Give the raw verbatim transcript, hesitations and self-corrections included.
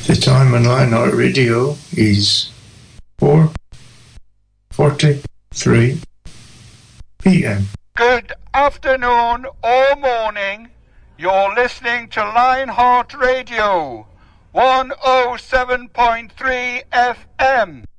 The time on Lionheart Radio is four forty-three p.m. Good afternoon or morning. You're listening to Lionheart Radio, one oh seven point three F M.